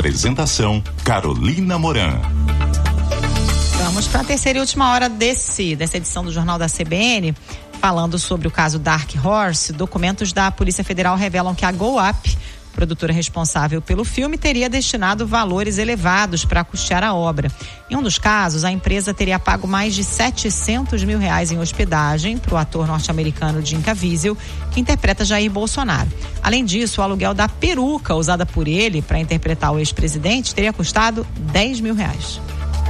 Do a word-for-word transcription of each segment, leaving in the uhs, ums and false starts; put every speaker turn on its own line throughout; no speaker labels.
Apresentação: Carolina Moran.
Vamos para a terceira e última hora desse, dessa edição do Jornal da C B N, falando sobre o caso Dark Horse. Documentos da Polícia Federal revelam que a Go Up, produtora responsável pelo filme, teria destinado valores elevados para custear a obra. Em um dos casos, a empresa teria pago mais de setecentos mil reais em hospedagem para o ator norte-americano Jim Caviezel, que interpreta Jair Bolsonaro. Além disso, o aluguel da peruca usada por ele para interpretar o ex-presidente teria custado dez mil reais.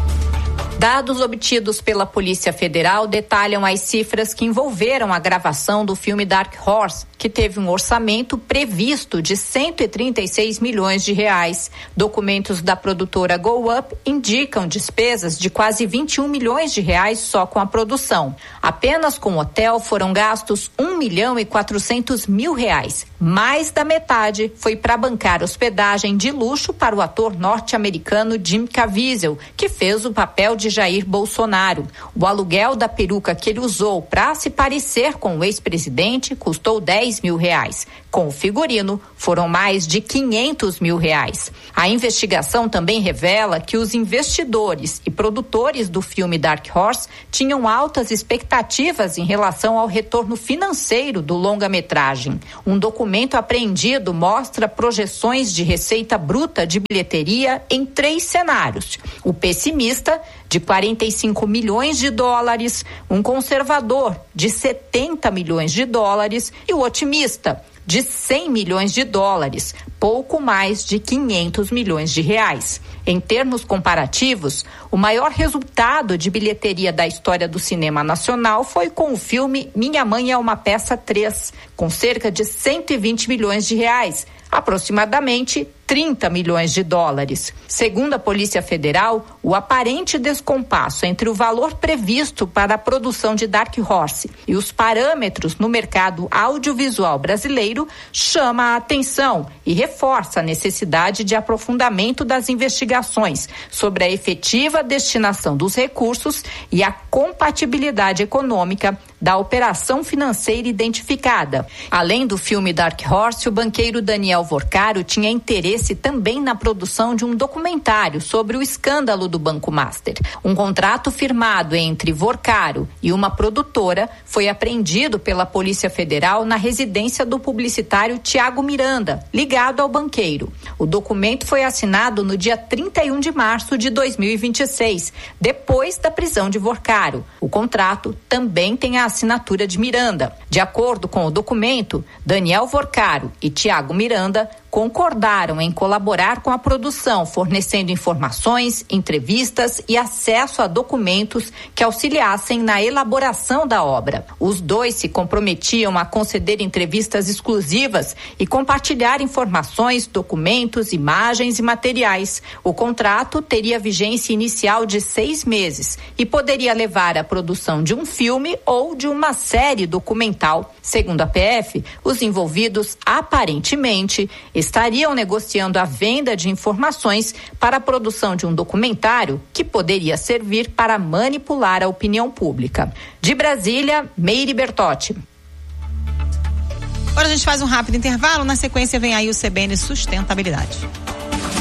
Dados obtidos pela Polícia Federal detalham as cifras que envolveram a gravação do filme Dark Horse, que teve um orçamento previsto de cento e trinta e seis milhões de reais. Documentos da produtora Go Up indicam despesas de quase vinte e um milhões de reais só com a produção. Apenas com o hotel foram gastos um milhão e quatrocentos mil reais. Mais da metade foi para bancar hospedagem de luxo para o ator norte-americano Jim Caviezel, que fez o papel de Jair Bolsonaro. O aluguel da peruca que ele usou para se parecer com o ex-presidente custou dez mil reais. Com o figurino, foram mais de quinhentos mil reais. A investigação também revela que os investidores e produtores do filme Dark Horse tinham altas expectativas em relação ao retorno financeiro do longa-metragem. Um documento apreendido mostra projeções de receita bruta de bilheteria em três cenários: o pessimista, de quarenta e cinco milhões de dólares, um conservador, de setenta milhões de dólares, e o otimista, de cem milhões de dólares, pouco mais de quinhentos milhões de reais. Em termos comparativos, o maior resultado de bilheteria da história do cinema nacional foi com o filme Minha Mãe é uma Peça três, com cerca de cento e vinte milhões de reais, aproximadamente trinta milhões de dólares. Segundo a Polícia Federal, o aparente descompasso entre o valor previsto para a produção de Dark Horse e os parâmetros no mercado audiovisual brasileiro chama a atenção e reforça a necessidade de aprofundamento das investigações sobre a efetiva destinação dos recursos e a compatibilidade econômica da operação financeira identificada. Além do filme Dark Horse, o banqueiro Daniel Vorcaro tinha interesse também na produção de um documentário sobre o escândalo do Banco Master. Um contrato firmado entre Vorcaro e uma produtora foi apreendido pela Polícia Federal na residência do publicitário Tiago Miranda, ligado ao banqueiro. O documento foi assinado no dia trinta e um de março de dois mil e vinte e seis, depois da prisão de Vorcaro. O contrato também tem a assinatura de Miranda. De acordo com o documento, Daniel Vorcaro e Tiago Miranda concordaram em colaborar com a produção, fornecendo informações, entrevistas e acesso a documentos que auxiliassem na elaboração da obra. Os dois se comprometiam a conceder entrevistas exclusivas e compartilhar informações, documentos, imagens e materiais. O contrato teria vigência inicial de seis meses e poderia levar à produção de um filme ou de uma série documental. Segundo a P F, os envolvidos aparentemente estariam negociando a venda de informações para a produção de um documentário que poderia servir para manipular a opinião pública. De Brasília, Meire Bertotti.
Agora a gente faz um rápido intervalo, na sequência vem aí o C B N Sustentabilidade.